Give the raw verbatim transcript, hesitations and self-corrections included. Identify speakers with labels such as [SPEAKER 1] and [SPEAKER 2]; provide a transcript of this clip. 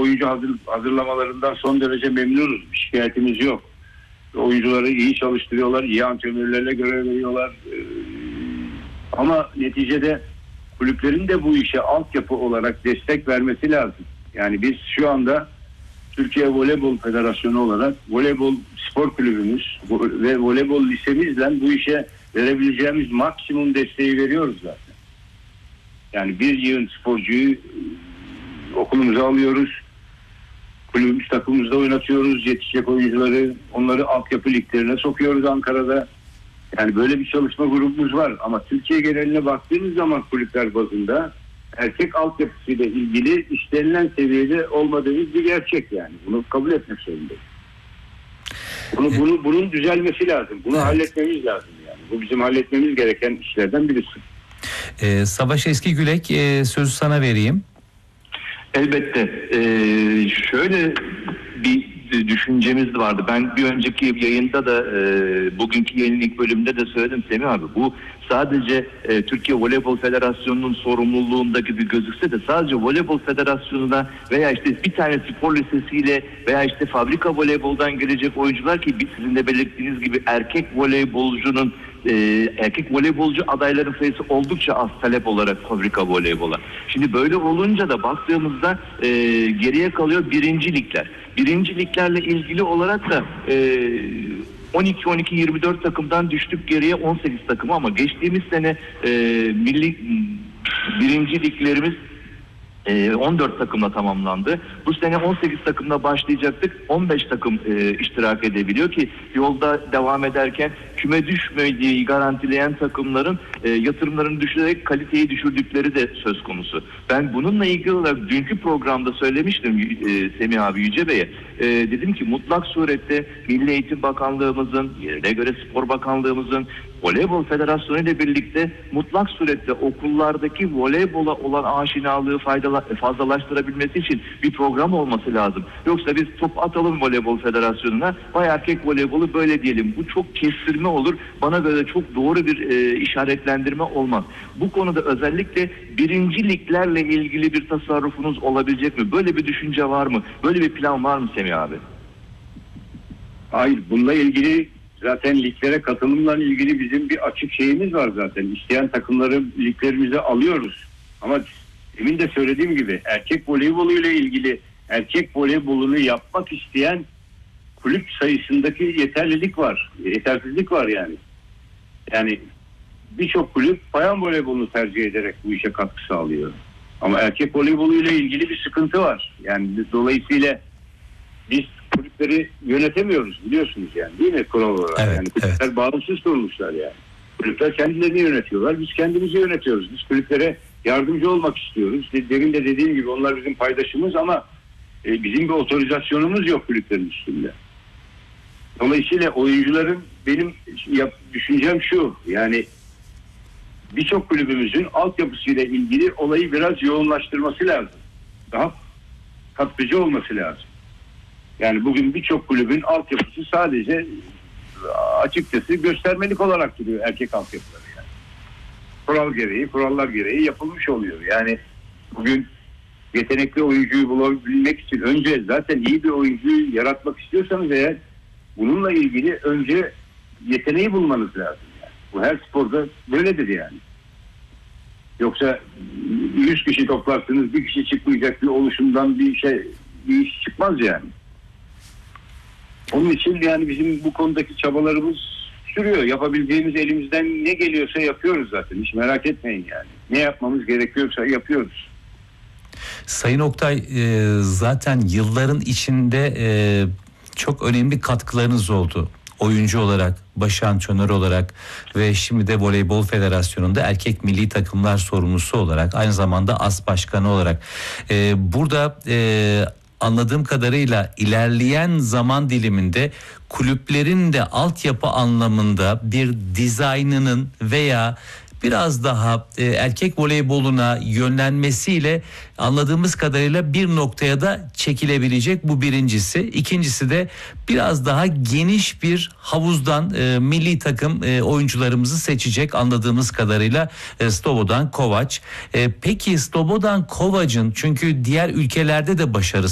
[SPEAKER 1] oyuncu hazır, hazırlamalarından son derece memnunuz. Bir şikayetimiz yok. Oyuncuları iyi çalıştırıyorlar, iyi antrenörlerle görev veriyorlar. Ee, ama neticede kulüplerin de bu işe altyapı olarak destek vermesi lazım. Yani biz şu anda Türkiye Voleybol Federasyonu olarak voleybol spor kulübümüz ve voleybol lisemizle bu işe verebileceğimiz maksimum desteği veriyoruz zaten. Yani bir yığın sporcuyu okulumuza alıyoruz. Kulübümüz, takımımızda oynatıyoruz. Yetişecek oyuncuları, onları altyapı liglerine sokuyoruz Ankara'da. Yani böyle bir çalışma grubumuz var. Ama Türkiye geneline baktığımız zaman kulüpler bazında erkek altyapısıyla ilgili istenilen seviyede olmadığımız bir gerçek yani. Bunu kabul etmek zorundayız. Bunu, bunu, bunun düzelmesi lazım. Bunu evet. halletmemiz lazım yani. Bu bizim halletmemiz gereken işlerden birisi.
[SPEAKER 2] Ee, Savaş Eskigülek, e, sözü sana vereyim.
[SPEAKER 3] Elbette. Ee, şöyle bir düşüncemiz vardı. Ben bir önceki yayında da e, bugünkü yayının ilk bölümünde de söyledim Semih abi. Bu sadece e, Türkiye Voleybol Federasyonu'nun sorumluluğunda gibi gözükse de sadece Voleybol Federasyonu'na veya işte bir tane spor lisesiyle veya işte fabrika voleyboldan gelecek oyuncular ki sizin de belirttiğiniz gibi erkek voleybolcunun e, erkek voleybolcu adayların sayısı oldukça az talep olarak fabrika voleybola. Şimdi böyle olunca da baktığımızda e, geriye kalıyor birinci ligler. Birinci liglerle ilgili olarak da e, on iki on iki yirmi dört takımdan düştük geriye on sekiz takıma ama geçtiğimiz sene e, milli birinci liglerimiz e, on dört takımla tamamlandı. Bu sene on sekiz takımla başlayacaktık. on beş takım e, iştirak edebiliyor ki yolda devam ederken küme düşmediği garantileyen takımların e, yatırımlarını düşürerek kaliteyi düşürdükleri de söz konusu. Ben bununla ilgili olarak dünkü programda söylemiştim e, Semih abi Yüce Bey'e. E, dedim ki mutlak surette Milli Eğitim Bakanlığımızın, yerine göre Spor Bakanlığımızın, Voleybol Federasyonu ile birlikte mutlak surette okullardaki voleybola olan aşinalığı faydalı, fazlalaştırabilmesi için bir program olması lazım. Yoksa biz top atalım Voleybol Federasyonu'na, vay erkek voleybolu böyle diyelim. Bu çok kestirme olur. Bana göre çok doğru bir e, işaretlendirme olmaz. Bu konuda özellikle birinci liglerle ilgili bir tasarrufunuz olabilecek mi? Böyle bir düşünce var mı? Böyle bir plan var mı Semih abi?
[SPEAKER 1] Hayır, bununla ilgili zaten liglere katılımla ilgili bizim bir açık şeyimiz var zaten. İsteyen takımları liglerimize alıyoruz. Ama demin de söylediğim gibi erkek voleybolu ile ilgili erkek voleybolunu yapmak isteyen kulüp sayısındaki yeterlilik var. Yetersizlik var yani. Yani birçok kulüp bayan voleybolunu tercih ederek bu işe katkı sağlıyor. Ama erkek voleybolu ile ilgili bir sıkıntı var. Yani dolayısıyla biz kulüpleri yönetemiyoruz biliyorsunuz yani değil mi kural olarak?
[SPEAKER 2] Evet,
[SPEAKER 1] yani kulüpler
[SPEAKER 2] evet.
[SPEAKER 1] bağımsız kuruluşlar yani. Kulüpler kendilerini yönetiyorlar. Biz kendimizi yönetiyoruz. Biz kulüplere yardımcı olmak istiyoruz. Demin de dediğim gibi onlar bizim paydaşımız ama e, bizim bir otorizasyonumuz yok kulüplerin üstünde. Dolayısıyla oyuncuların benim yap, düşüncem şu yani birçok kulübümüzün altyapısıyla ilgili olayı biraz yoğunlaştırması lazım. Daha katkıcı olması lazım. Yani bugün birçok kulübün altyapısı sadece açıkçası göstermelik olarak duruyor erkek altyapıları yani. Kural gereği, kurallar gereği yapılmış oluyor. Yani bugün yetenekli oyuncuyu bulabilmek için önce zaten iyi bir oyuncuyu yaratmak istiyorsanız eğer bununla ilgili önce yeteneği bulmanız lazım yani. Bu her sporda böyledir yani. Yoksa yüz kişi toplarsınız bir kişi çıkmayacak bir oluşumdan bir şey bir iş çıkmaz yani. Onun için yani bizim bu konudaki çabalarımız sürüyor. Yapabileceğimiz elimizden ne geliyorsa yapıyoruz zaten. Hiç merak etmeyin yani. Ne yapmamız gerekiyorsa yapıyoruz.
[SPEAKER 2] Sayın Oktay, e, zaten yılların içinde e, çok önemli katkılarınız oldu. Oyuncu olarak, baş antrenör olarak ve şimdi de Voleybol Federasyonu'nda erkek milli takımlar sorumlusu olarak, aynı zamanda as başkanı olarak. E, burada e, anladığım kadarıyla ilerleyen zaman diliminde kulüplerin de altyapı anlamında bir dizaynının veya biraz daha e, erkek voleyboluna yönlenmesiyle anladığımız kadarıyla bir noktaya da çekilebilecek, bu birincisi. İkincisi de biraz daha geniş bir havuzdan e, milli takım e, oyuncularımızı seçecek anladığımız kadarıyla e, Slobodan Kovac. E, peki Slobodan Kovac'ın, çünkü diğer ülkelerde de başarısı